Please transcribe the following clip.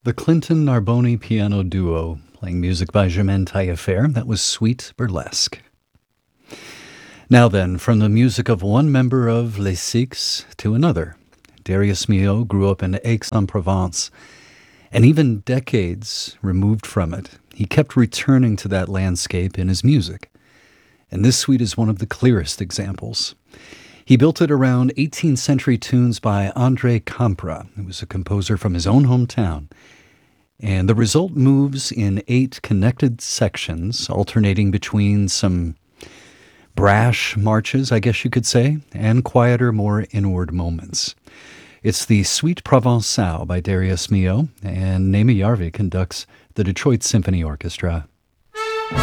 The Clinton Narboni Piano Duo, playing music by Germaine Taillefer. That was Sweet Burlesque. Now then, from the music of one member of Les Six to another. Darius Milhaud grew up in Aix-en-Provence, and even decades removed from it, he kept returning to that landscape in his music. And this suite is one of the clearest examples. He built it around 18th century tunes by André Campra, who was a composer from his own hometown. And the result moves in 8 connected sections, alternating between some brash marches, I guess you could say, and quieter, more inward moments. It's the Suite Provençale by Darius Milhaud, and Némi Järvi conducts the Detroit Symphony Orchestra.